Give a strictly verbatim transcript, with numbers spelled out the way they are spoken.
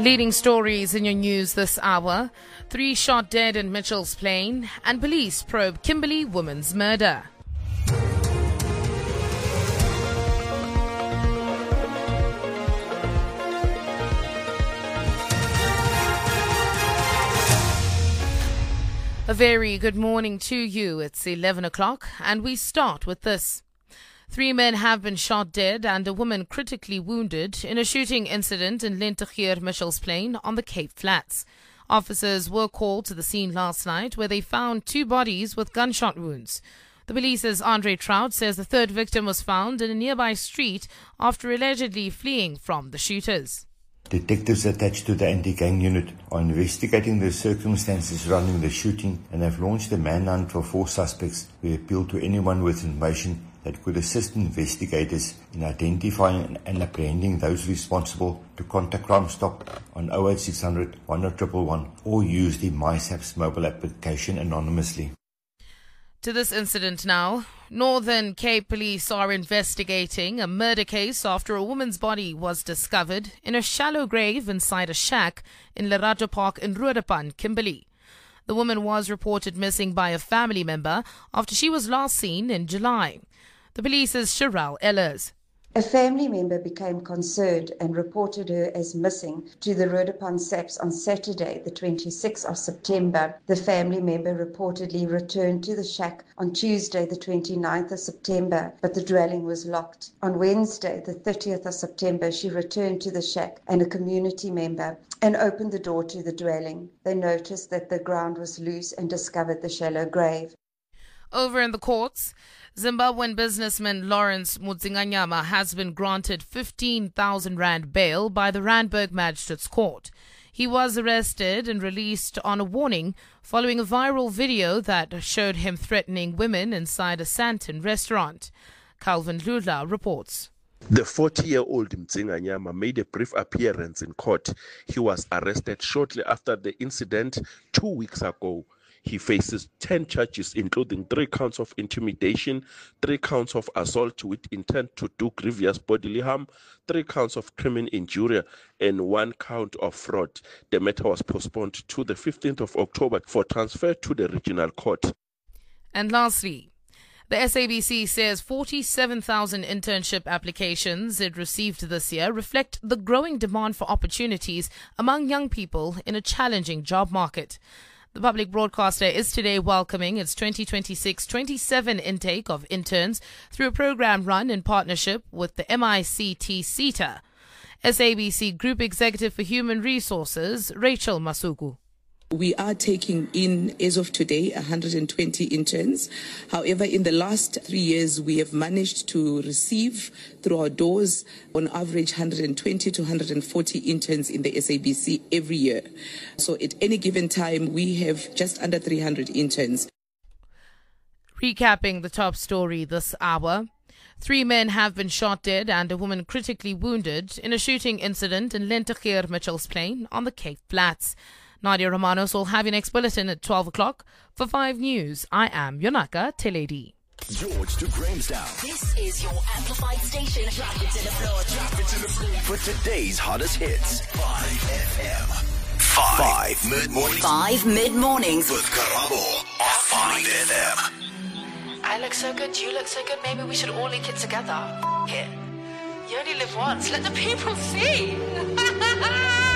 Leading stories in your news this hour. Three shot dead in Mitchell's Plain, and police probe Kimberley woman's murder. A very good morning to you. It's eleven o'clock, and we start with this. Three men have been shot dead and a woman critically wounded in a shooting incident in Lentegeur, Mitchell's Plain on the Cape Flats. Officers were called to the scene last night where they found two bodies with gunshot wounds. The police's Andre Trout says the third victim was found in a nearby street after allegedly fleeing from the shooters. Detectives attached to the anti-gang unit are investigating the circumstances surrounding the shooting and have launched a manhunt for four suspects. We appeal to anyone with information that could assist investigators in identifying and apprehending those responsible to contact Crime Stop on oh eight six hundred, one oh one one one or use the MySaps mobile application anonymously. To this incident now. Northern Cape Police are investigating a murder case after a woman's body was discovered in a shallow grave inside a shack in Lerato Park in Roodepan, Kimberley. The woman was reported missing by a family member after she was last seen in July. The police's Sherelle Ellers. A family member became concerned and reported her as missing to the Roodepan SAPS on Saturday, the twenty-sixth of September. The family member reportedly returned to the shack on Tuesday, the twenty-ninth of September, but the dwelling was locked. On Wednesday, the thirtieth of September, she returned to the shack and a community member and opened the door to the dwelling. They noticed that the ground was loose and discovered the shallow grave. Over in the courts, Zimbabwean businessman Lawrence Mudzinganyama has been granted fifteen thousand rand bail by the Randburg Magistrates Court. He was arrested and released on a warning following a viral video that showed him threatening women inside a Santon restaurant. Calvin Lula reports. The forty-year-old Mdzinganyama made a brief appearance in court. He was arrested shortly after the incident two weeks ago. He faces ten charges, including three counts of intimidation, three counts of assault with intent to do grievous bodily harm, three counts of criminal injury, and one count of fraud. The matter was postponed to the fifteenth of October for transfer to the regional court. And lastly, the S A B C says forty-seven thousand internship applications it received this year reflect the growing demand for opportunities among young people in a challenging job market. The public broadcaster is today welcoming its twenty twenty-six twenty-seven intake of interns through a program run in partnership with the M I C T SETA. S A B C Group Executive for Human Resources, Rachel Masuku. We are taking in, as of today, one hundred twenty interns. However, in the last three years, we have managed to receive through our doors, on average, one hundred twenty to one hundred forty interns in the S A B C every year. So at any given time, we have just under three hundred interns. Recapping the top story this hour. Three men have been shot dead and a woman critically wounded in a shooting incident in Lentegeur, Mitchell's Plain on the Cape Flats. Nadia Romanos will have your next bulletin at twelve o'clock. For five News, I am Yonaka Teledi. George to Grahamstown. This is your amplified station. Drop it to the floor. Drop it to the floor. For today's hottest hits. five F M. Five, five mid-mornings. Five mid-mornings. With Karabo. five F M. I look so good. You look so good. Maybe we should all link it together. Here. You only live once. Let the people see.